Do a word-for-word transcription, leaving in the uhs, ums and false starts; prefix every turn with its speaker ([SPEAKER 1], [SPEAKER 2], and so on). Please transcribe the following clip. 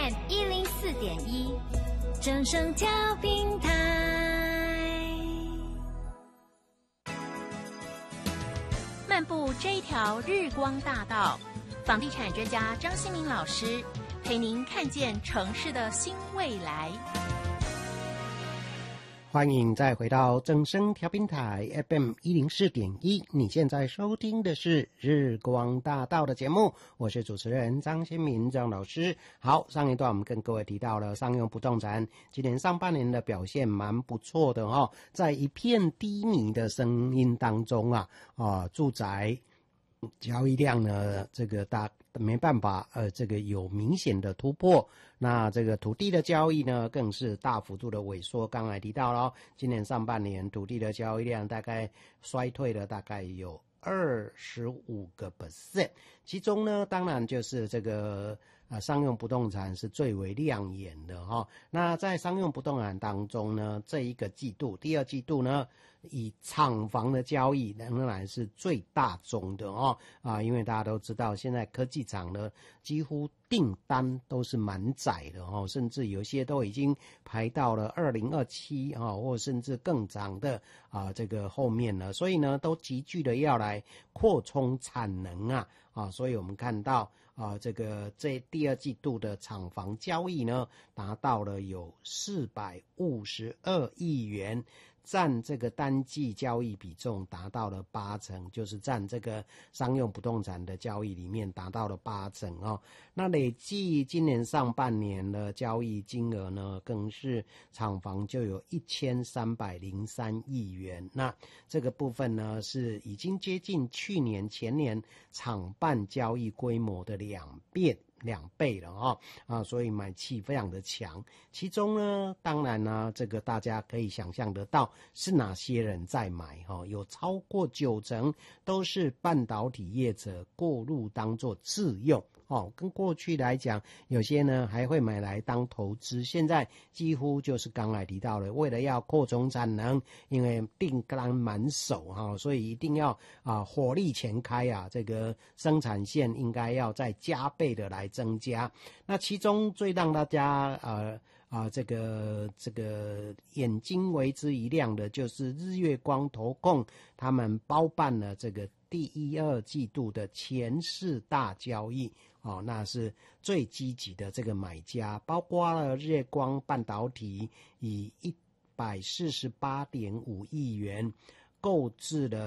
[SPEAKER 1] M 一零四点一，正声调频台。漫步这一条日光大道，房地产专家张新民老师陪您看见城市的新未来。
[SPEAKER 2] 欢迎再回到正声调频台 F M 一零四点一，你现在收听的是日光大道的节目，我是主持人张新民张老师。好，上一段我们跟各位提到了商用不动产今年上半年的表现蛮不错的哦，在一片低迷的声音当中啊，啊，住宅交易量呢，这个大没办法，呃，这个有明显的突破。那这个土地的交易呢，更是大幅度的萎缩。刚才提到了，今年上半年土地的交易量大概衰退了，大概有二十五个 percent。其中呢，当然就是这个呃商用不动产是最为亮眼的哈、哦。那在商用不动产当中呢，这一个季度，第二季度呢，以厂房的交易仍然是最大宗的哦啊，因为大家都知道，现在科技厂呢几乎订单都是满载的哦，甚至有些都已经排到了二零二七啊，或甚至更长的啊这个后面了，所以呢，都急剧的要来扩充产能啊啊，所以我们看到啊，这个这第二季度的厂房交易呢，达到了有四百五十二亿元。占这个单季交易比重达到了八成，就是占这个商用不动产的交易里面达到了八成哦。那累计今年上半年的交易金额呢，更是厂房就有一千三百零三亿元。那这个部分呢，是已经接近去年前年厂办交易规模的两倍。两倍了哦啊，所以买气非常的强。其中呢，当然呢，这个大家可以想象得到是哪些人在买哈、哦，有超过九成都是半导体业者过路当做自用哦。跟过去来讲，有些呢还会买来当投资，现在几乎就是刚才提到了，为了要扩充产能，因为订单满手哈、哦，所以一定要啊火力全开啊，这个生产线应该要再加倍的来增加。那其中最让大家呃啊这个这个眼睛为之一亮的，就是日月光投控他们包办了这个第一二季度的前四大交易哦，那是最积极的这个买家，包括了日月光半导体以一百四十八点五亿元购置了